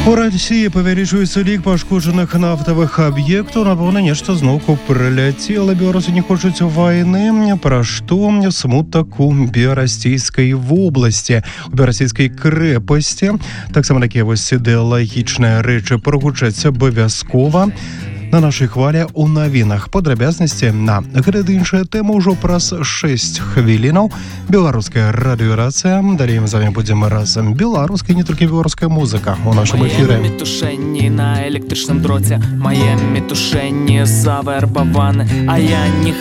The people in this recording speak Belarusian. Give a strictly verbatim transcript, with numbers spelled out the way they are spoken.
У Росії павялічваецца лік пашкоджаных нафтавых аб'ектаў. Напэўна, нешта зноўку прыляцела. Беларусы не хочуць вайны. Пра што смутак у Берасцейскай вобласці, у Берасцейскай крэпасці. Таксама такія вось ідэалагічныя рэчы прагучаць абавязкова на нашай хвалі ў навінах. Падрабязнасці на гэта іншая тэма ўжо праз шэсць хвілінаў. Беларуская радыёрацыя. Далей мы з вами будзем разам. Беларуская, не толькі беларуская музыка у нашым эфіры. Моє метушэнні на электрычным дроце, мае метушэнні завербаваны, а я не